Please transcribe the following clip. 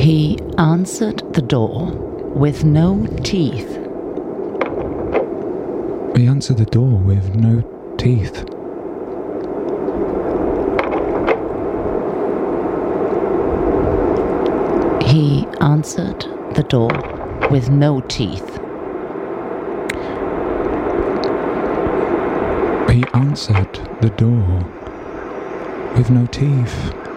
He answered the door with no teeth. He answered the door with no teeth. He answered the door with no teeth. He answered the door with no teeth.